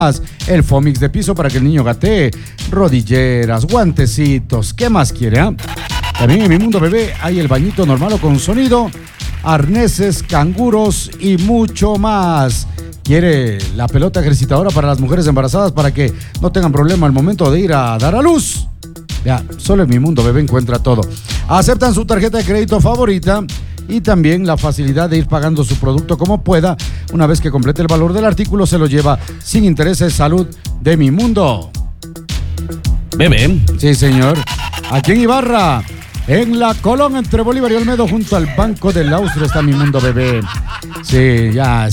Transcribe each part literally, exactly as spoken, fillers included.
El Fomix de piso para que el niño gatee, rodilleras, guantecitos, ¿qué más quiere? Eh? También en Mi Mundo Bebé hay el bañito normal o con sonido, arneses, canguros y mucho más. ¿Quiere la pelota ejercitadora para las mujeres embarazadas para que no tengan problema al momento de ir a dar a luz? Ya, solo en Mi Mundo Bebé encuentra todo. Aceptan su tarjeta de crédito favorita y también la facilidad de ir pagando su producto como pueda. Una vez que complete el valor del artículo, se lo lleva sin intereses. Salud de Mi Mundo Bebé. Sí, señor. Aquí en Ibarra, en la Colón, entre Bolívar y Olmedo, junto al Banco del Austro, está Mi Mundo Bebé. Sí, ya.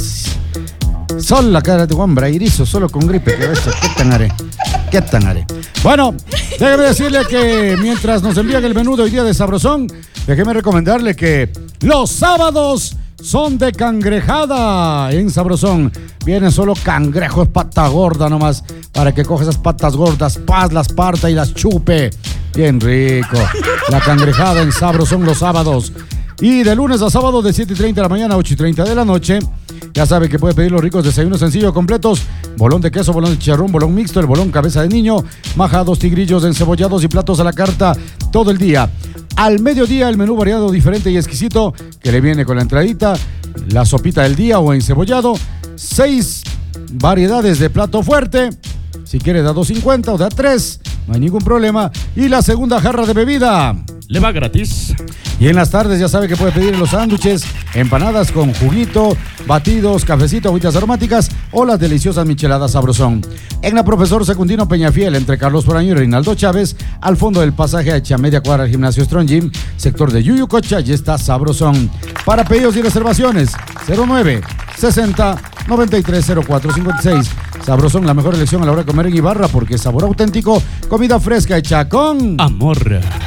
Solo la cara de Juan Brairizo, solo con gripe. ¿Qué, ¿Qué tan haré? ¿Qué tan haré? Bueno, déjeme decirle que mientras nos envían el menú de hoy día de Sabrosón, déjeme recomendarle que los sábados son de cangrejada en Sabrosón. Vienen solo cangrejos, pata gorda nomás, para que coja esas patas gordas, paz, las parta y las chupe. Bien rico. La cangrejada en Sabrosón los sábados. Y de lunes a sábado de siete y treinta de la mañana a ocho y treinta de la noche. Ya sabe que puede pedir los ricos desayunos sencillos completos: bolón de queso, bolón de chicharrón, bolón mixto, el bolón cabeza de niño, majados, tigrillos, encebollados y platos a la carta todo el día. Al mediodía el menú variado, diferente y exquisito que le viene con la entradita, la sopita del día o encebollado, seis variedades de plato fuerte. Si quiere da dos cincuenta o da tres, no hay ningún problema. Y la segunda jarra de bebida le va gratis. Y en las tardes ya sabe que puede pedir los sándwiches, empanadas con juguito, batidos, cafecito, agüitas aromáticas o las deliciosas micheladas Sabrosón. En la Profesor Secundino Peñafiel, entre Carlos Foraño y Reinaldo Chávez, al fondo del pasaje a media cuadra al gimnasio Strong Gym, sector de Yuyucocha, y está Sabrosón. Para pedidos y reservaciones, cero nueve sesenta noventa y tres cero cuatro cincuenta y seis. Sabrosón, la mejor elección a la hora de comer en Ibarra, porque es sabor auténtico, comida fresca hecha con amor.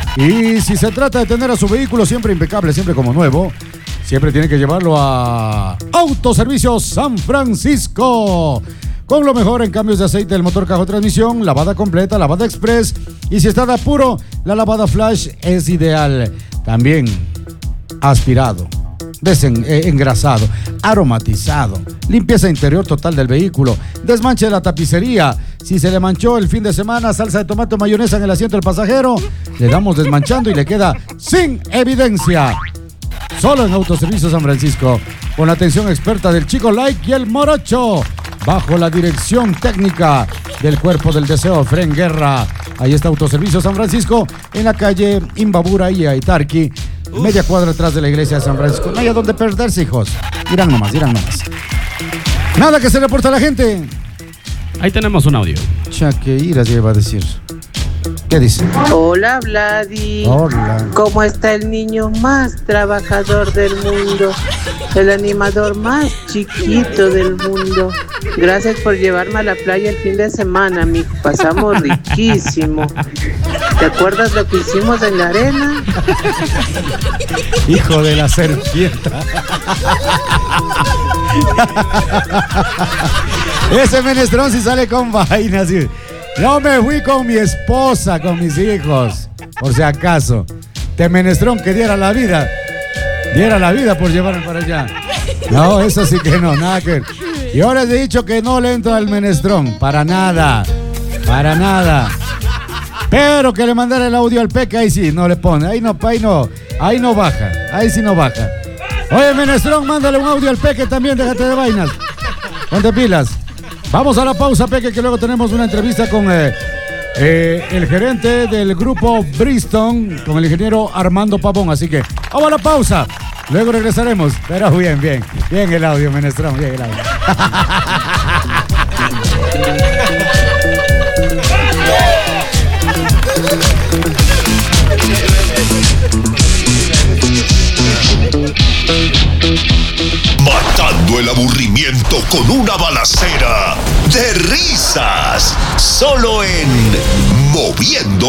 Y si se trata de tener a su vehículo siempre impecable, siempre como nuevo, siempre tiene que llevarlo a Autoservicios San Francisco, con lo mejor en cambios de aceite del motor, caja de transmisión, lavada completa, lavada express, y si está de apuro, la lavada flash es ideal. También aspirado, Desen, eh, engrasado, aromatizado, limpieza interior total del vehículo, desmanche de la tapicería. Si se le manchó el fin de semana salsa de tomate o mayonesa en el asiento del pasajero, le damos desmanchando y le queda sin evidencia. Solo en Autoservicios San Francisco, con la atención experta del Chico Like y el Morocho, bajo la dirección técnica del Cuerpo del Deseo, Fren Guerra. Ahí está Autoservicios San Francisco, en la calle Imbabura y Aitarqui, media cuadra atrás de la iglesia de San Francisco. No hay a dónde perderse, hijos. Irán nomás, irán nomás. Nada que se reporta a la gente. Ahí tenemos un audio. Chaqueira se va a decir. ¿Qué dice? Hola, Vladi. Hola. ¿Cómo está el niño más trabajador del mundo? El animador más chiquito del mundo. Gracias por llevarme a la playa el fin de semana, mijo. Pasamos riquísimo. ¿Te acuerdas lo que hicimos en la arena? Hijo de la serpiente. Ese menestrón si sale con vainas. ¿Sí? No me fui con mi esposa, con mis hijos, por si acaso. Te menestrón que diera la vida. Diera la vida por llevarme para allá. No, eso sí que no, nada que ver. Yo les he dicho que no le entro al menestrón, para nada, para nada. Pero que le mandara el audio al Peque, ahí sí, no le pone, ahí no, ahí no, ahí no baja, ahí sí no baja. Oye, menestrón, mándale un audio al Peque también, déjate de vainas. Ponte pilas. Vamos a la pausa, Peque, que luego tenemos una entrevista con eh, eh, el gerente del grupo Bristol, con el ingeniero Armando Pavón. Así que vamos a la pausa. Luego regresaremos. Pero bien, bien. Bien el audio, menestrón. Bien el audio. Matando el aburrimiento con una balacera de risas. Solo en Moviendo